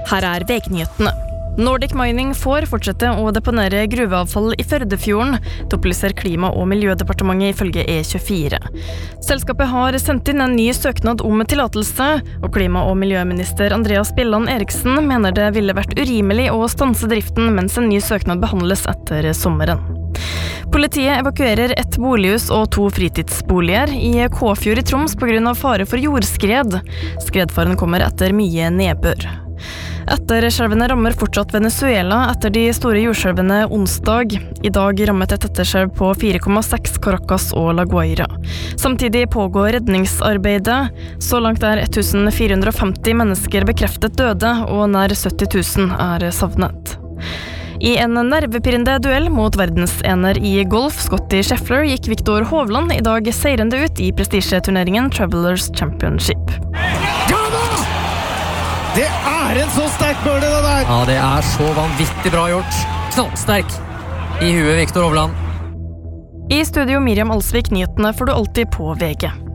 Her VG-nyhetene. Nordic Mining får fortsette å deponere gruveavfall i Førdefjorden, det opplyser Klima- og miljødepartementet ifølge E24. Selskapet har sendt inn en ny søknad om tillatelse, og klima- og miljøminister Andreas Bjelland Eriksen mener det ville vært urimelig å stanse driften mens en ny søknad behandles etter sommeren. Politiet evakuerer et bolighus og 2 fritidsboliger i Kåfjord i Troms på grunn av fare for jordskred. Skredfaren kommer etter mye nedbør. Etterskjelvene rammer fortsatt Venezuela etter de store jordskjelvene onsdag. I dag rammet et etterskjelv på 4,6 Caracas og La Guaira. Samtidig pågår redningsarbeidet. Så langt 1450 mennesker bekreftet døde, og nær 70 000 savnet. I en nervepirrende duell mot verdensener i golf, Scottie Scheffler, gikk Viktor Hovland i dag seirende ut i prestisjeturneringen Travelers Championship. Det en så sterk birdie det der! Ja, det så vanvittig bra gjort. Knallsterk i huet, Viktor Hovland. I studio Miriam Alsvik, nyhetene får du alltid på VG.